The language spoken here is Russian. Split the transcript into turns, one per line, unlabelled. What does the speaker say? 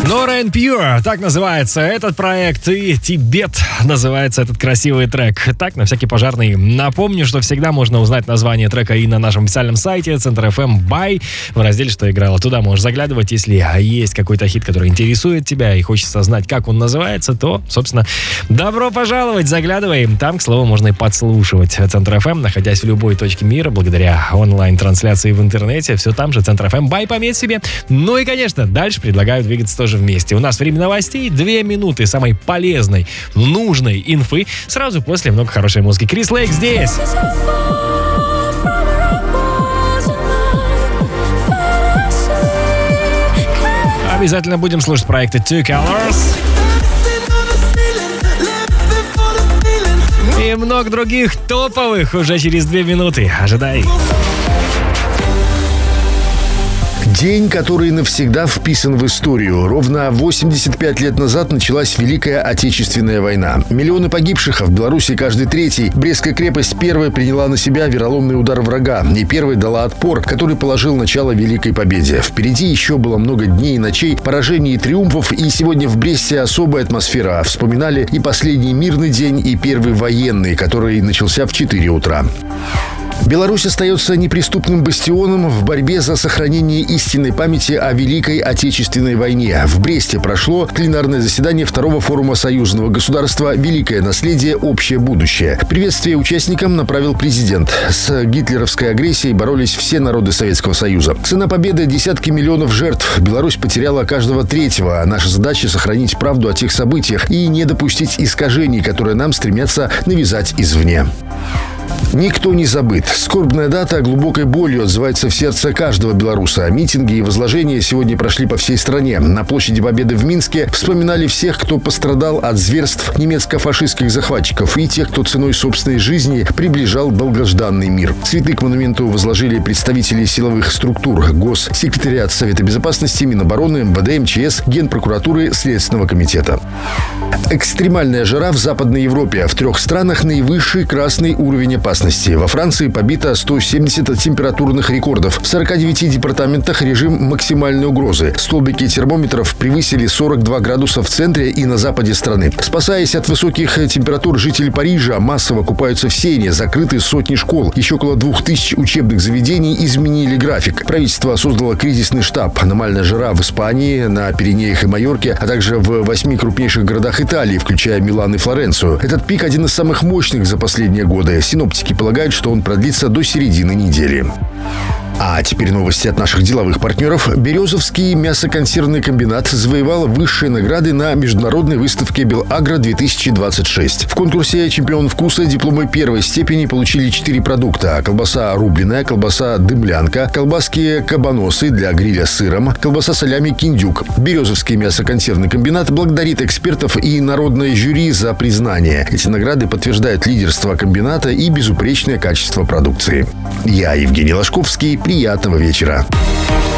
Nora En Pure, так называется этот проект, и Тибет называется этот красивый трек. Так, на всякий пожарный напомню, что всегда можно узнать название трека и на нашем официальном сайте Центр FM by в разделе «Что играло». Туда можешь заглядывать, если есть какой-то хит, который интересует тебя и хочется знать, как он называется, то, собственно, добро пожаловать, заглядывай. Там, к слову, можно и подслушивать Центр FM, находясь в любой точке мира, благодаря онлайн-трансляции в интернете. Все там же, Центр FM by, пометь себе. Ну и, конечно, дальше предлагаю двигаться тоже вместе. У нас время новостей, 2 минуты самой полезной, нужной инфы сразу после много хорошей музыки. Крис Лейк здесь. Обязательно будем слушать проекты Two Colors и много других топовых уже через 2 минуты. Ожидай.
День, который навсегда вписан в историю. Ровно 85 лет назад началась Великая Отечественная война. Миллионы погибших, а в Беларуси каждый третий. Брестская крепость первой приняла на себя вероломный удар врага. И первой дала отпор, который положил начало Великой Победе. Впереди еще было много дней и ночей, поражений и триумфов. И сегодня в Бресте особая атмосфера. Вспоминали и последний мирный день, и первый военный, который начался в 4 утра. Беларусь остается неприступным бастионом в борьбе за сохранение истинной памяти о Великой Отечественной войне. В Бресте прошло пленарное заседание второго форума союзного государства «Великое наследие. Общее будущее». Приветствие участникам направил президент. С гитлеровской агрессией боролись все народы Советского Союза. Цена победы – десятки миллионов жертв. Беларусь потеряла каждого третьего. Наша задача – сохранить правду о тех событиях и не допустить искажений, которые нам стремятся навязать извне. Никто не забыт. Скорбная дата глубокой болью отзывается в сердце каждого белоруса. Митинги и возложения сегодня прошли по всей стране. На площади Победы в Минске вспоминали всех, кто пострадал от зверств немецко-фашистских захватчиков, и тех, кто ценой собственной жизни приближал долгожданный мир. Цветы к монументу возложили представители силовых структур: Госсекретариат Совета Безопасности, Минобороны, МВД, МЧС, Генпрокуратуры, Следственного комитета. Экстремальная жара в Западной Европе. В 3 странах наивысший красный уровень опасности. Во Франции побито 170 температурных рекордов. В 49 департаментах режим максимальной угрозы. Столбики термометров превысили 42 градуса в центре и на западе страны. Спасаясь от высоких температур, жители Парижа массово купаются в Сене. Закрыты сотни школ. Еще около 2000 учебных заведений изменили график. Правительство создало кризисный штаб. Аномальная жара в Испании, на Пиренеях и Майорке, а также в 8 крупнейших городах Италии, включая Милан и Флоренцию. Этот пик один из самых мощных за последние годы. Синоптики полагают, что он продлится до середины недели. А теперь новости от наших деловых партнеров. Березовский мясоконсервный комбинат завоевал высшие награды на международной выставке «Белагро-2026». В конкурсе «Чемпион вкуса» дипломы первой степени получили 4 продукта: колбаса рубленая, колбаса дымлянка, колбаски кабаносы для гриля с сыром, колбаса солями киндюк. Березовский мясоконсервный комбинат благодарит экспертов и народное жюри за признание. Эти награды подтверждают лидерство комбината и безупречное качество продукции. Я Евгений Ложковский. Приятного вечера.